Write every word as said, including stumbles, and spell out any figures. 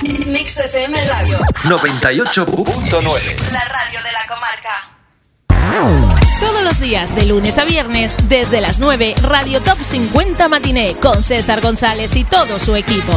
Mix F M Radio noventa y ocho punto nueve. La radio de la comarca. Todos los días, de lunes a viernes, desde las nueve, Radio Top cincuenta Matiné, con César González y todo su equipo.